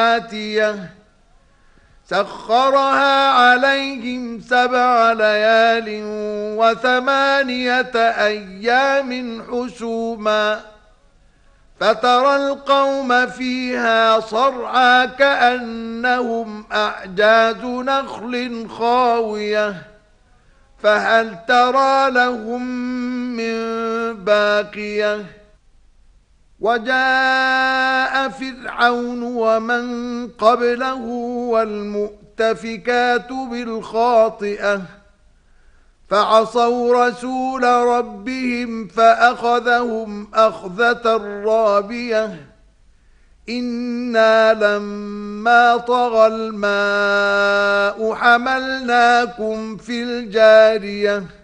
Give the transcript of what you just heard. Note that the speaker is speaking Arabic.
آتية سخرها عليهم 7 ليال و8 أيام حسوما فترى القوم فيها صرعى كأنهم أعجاز نخل خاوية فهل ترى لهم من باقية وجاء فرعون ومن قبله والمؤتفكات بالخاطئة فعصوا رسول ربهم فأخذهم أخذة رابية إنا لما طغى الماء حملناكم في الجارية